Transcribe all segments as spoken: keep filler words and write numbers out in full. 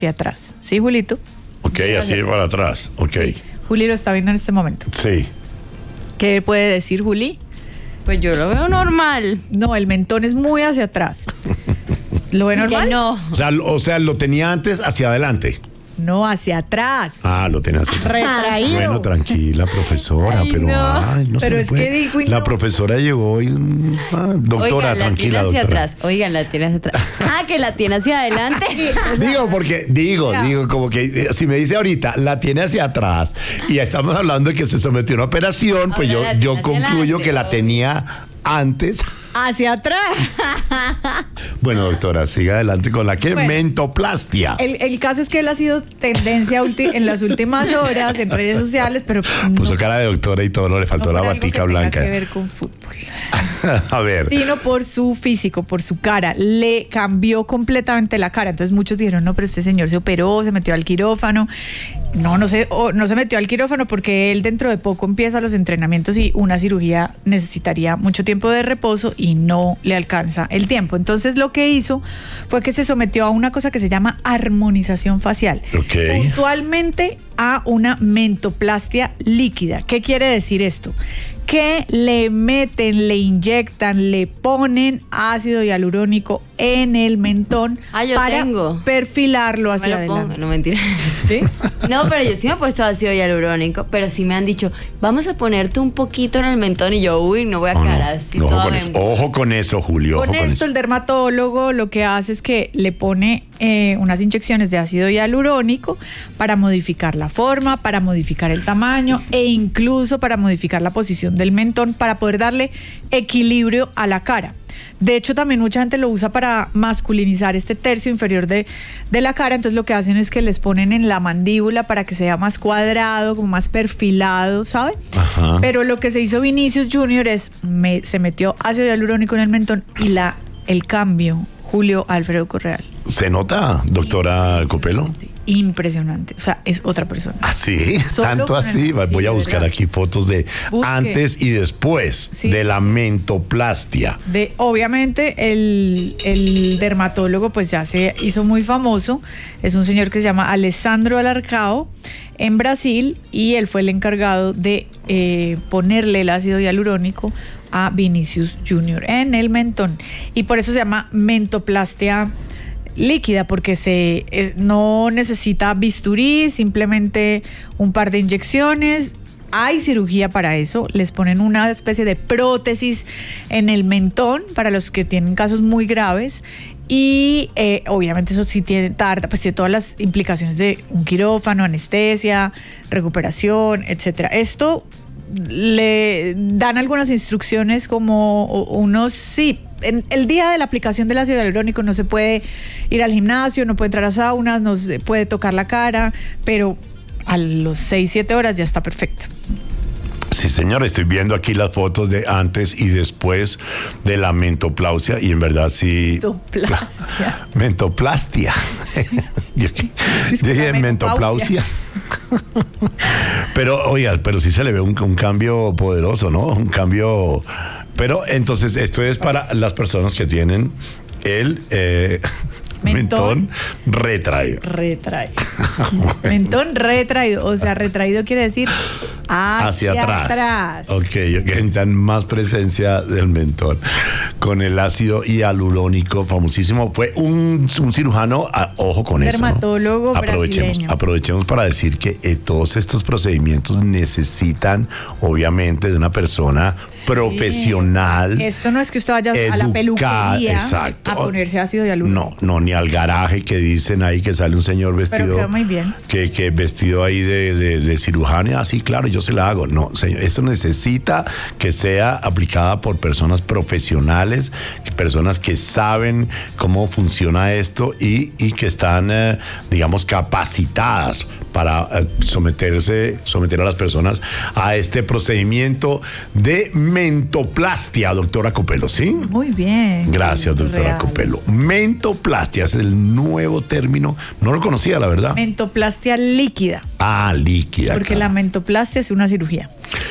hacia atrás. ¿Sí, Julito? Ok, así para atrás. Ok. Sí. Juli lo está viendo en este momento. Sí. ¿Qué puede decir, Juli? Pues yo lo veo normal. No, el mentón es muy hacia atrás. ¿Lo ve normal? Que no. O sea, o sea, lo tenía antes hacia adelante. No, hacia atrás. Ah, lo tenía hacia atrás. Retraído. Bueno, tranquila, profesora, Ay, pero no. ay, no Pero se es puede. que digo y La no. profesora llegó y mm, ah, doctora, Oigan, tranquila, la tiene hacia doctora. atrás. Oigan, la tiene hacia atrás. Ah, que la tiene hacia adelante. Digo, porque, digo, Ya. digo, como que eh, si me dice ahorita, la tiene hacia atrás y ya estamos hablando de que se sometió a una operación, pues Ahora yo, la yo tiene hacia concluyo adelante, que la ¿no? tenía antes. Hacia atrás. Bueno, doctora, siga adelante con la que Bueno. mentoplastia. El, el caso es que él ha sido tendencia ulti- en las últimas horas en redes sociales, pero Puso no, cara de doctora y todo, no le faltó no la por algo batica que tenga blanca. que ver con fútbol. A ver. Sino por su físico, por su cara. Le cambió completamente la cara. Entonces muchos dijeron, no, pero este señor se operó, se metió al quirófano. No, no se, o, no se metió al quirófano porque él dentro de poco empieza los entrenamientos y una cirugía necesitaría mucho tiempo de reposo y no le alcanza el tiempo. Entonces lo que hizo fue que se sometió a una cosa que se llama armonización facial. Ok. Puntualmente a una mentoplastia líquida. ¿Qué quiere decir esto? Que le meten, le inyectan, le ponen ácido hialurónico en el mentón Ah, yo para tengo. perfilarlo Me hacia lo adelante. pongo, no mentira. ¿Sí? No, pero yo sí me he puesto ácido hialurónico, pero sí me han dicho, vamos a ponerte un poquito en el mentón y yo, uy, no voy a Oh, quedar no. así Ojo toda con eso, membro. ojo con eso, Julio. Con ojo con esto eso. el dermatólogo lo que hace es que le pone eh, unas inyecciones de ácido hialurónico para modificar la forma, para modificar el tamaño e incluso para modificar la posición del mentón para poder darle equilibrio a la cara. De hecho, también mucha gente lo usa para masculinizar este tercio inferior de, de la cara. Entonces lo que hacen es que les ponen en la mandíbula para que sea más cuadrado, como más perfilado, ¿sabe? Ajá. Pero lo que se hizo Vinicius Junior es, me, se metió ácido hialurónico en el mentón y la el cambio, Julio Alfredo Correal. ¿Se nota, doctora Copelo? Impresionante. O sea, es otra persona. ¿Ah, sí? Solo ¿Tanto con así? el- sí, Voy a de buscar verdad. aquí fotos de Busque. antes y después Sí, de sí, la sí. mentoplastia. De, obviamente el, el dermatólogo pues ya se hizo muy famoso, es un señor que se llama Alessandro Alarcao en Brasil y él fue el encargado de eh, ponerle el ácido hialurónico a Vinicius Junior en el mentón y por eso se llama mentoplastia líquida porque se eh, no necesita bisturí, simplemente un par de inyecciones. Hay cirugía para eso, les ponen una especie de prótesis en el mentón para los que tienen casos muy graves y eh, obviamente eso sí tiene tarda, pues tiene todas las implicaciones de un quirófano, anestesia, recuperación, etcétera. Esto le dan algunas instrucciones como unos sí. En el día de la aplicación del ácido hialurónico no se puede ir al gimnasio, no puede entrar a saunas, no se puede tocar la cara, pero a los seis, siete horas ya está perfecto. Sí, señor, estoy viendo aquí las fotos de antes y después de la mentoplastia y en verdad sí. Mentoplastia. Mentoplastia. Yo Es que dije la mentoplastia. Pero, oiga, pero sí se le ve un, un cambio poderoso, ¿no? Un cambio. Pero entonces, esto es para las personas que tienen el eh, mentón. Mentón. retraído. Retraído. Sí. Mentón retraído. O sea, retraído quiere decir hacia, Hacia atrás. atrás. Ok, ok, necesitan más presencia del mentón. Con el ácido hialurónico, famosísimo. Fue un, un cirujano, a, ojo con eso. Dermatólogo ¿no? Aprovechemos, brasileño. aprovechemos para decir que eh, todos estos procedimientos necesitan, obviamente, de una persona Sí. profesional. Esto no es que usted vaya a la educada, peluquería exacto. a ponerse ácido hialurónico. No, no, ni al garaje que dicen ahí que sale un señor vestido. Pero queda muy bien. Que, que vestido ahí de, de, de cirujano. Ah, sí, claro, yo se la hago. No, señor, esto necesita que sea aplicada por personas profesionales, personas que saben cómo funciona esto y, y que están, eh, digamos, capacitadas para eh, someterse, someter a las personas a este procedimiento de mentoplastia, doctora Copelo, ¿sí? Muy bien. Gracias, doctora Real. Copelo. Mentoplastia es el nuevo término. No lo conocía, la verdad. Mentoplastia líquida. Ah, líquida. Porque la claro. mentoplastia es una cirugía.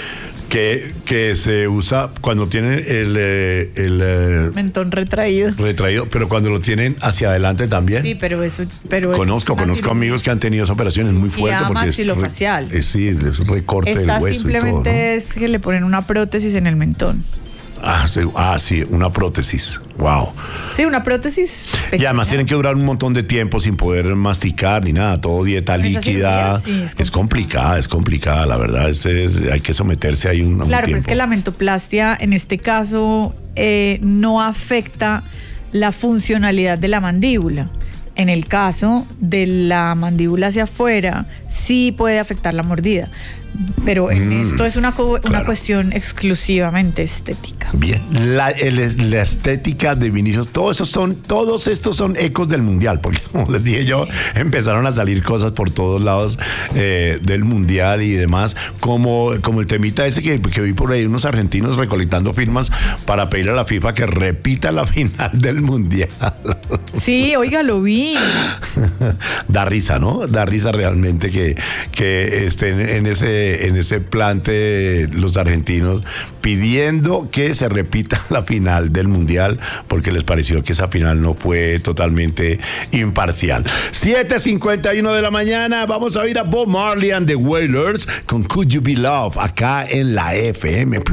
que, que se usa cuando tienen el, eh, el eh, Mentón retraído. retraído, pero cuando lo tienen hacia adelante también. Sí, pero eso... Pero conozco, eso es conozco amigos que han tenido esa operación, es muy fuerte. Porque maxilofacial. Es, re, es, sí, es recorte Esta del hueso simplemente y todo, ¿no? es que le ponen una prótesis en el mentón. Ah sí, ah, sí, una prótesis. Wow. Sí, una prótesis pequeña. Y además tienen que durar un montón de tiempo sin poder masticar ni nada, todo dieta Esa líquida. cirugía, sí, es es complicada, es complicada, la verdad. Es, es, hay que someterse ahí un, un Claro, pero tiempo. es que la mentoplastia en este caso eh, no afecta la funcionalidad de la mandíbula. En el caso de la mandíbula hacia afuera, sí puede afectar la mordida. Pero en Mm, esto es una, co- una claro. cuestión exclusivamente estética. Bien, la, el- la estética de Vinicius, todos esos son, todos estos son ecos del mundial, porque como les dije yo, empezaron a salir cosas por todos lados eh, del mundial y demás, como, como el temita ese que, que vi por ahí, unos argentinos recolectando firmas para pedirle a la FIFA que repita la final del mundial. Sí, oiga, lo vi. Da risa, ¿no? Da risa realmente que, que estén en ese, en ese plante los argentinos pidiendo que se repita la final del mundial porque les pareció que esa final no fue totalmente imparcial. siete cincuenta y uno de la mañana, vamos a ir a Bob Marley and the Wailers con Could You Be Love acá en la F M.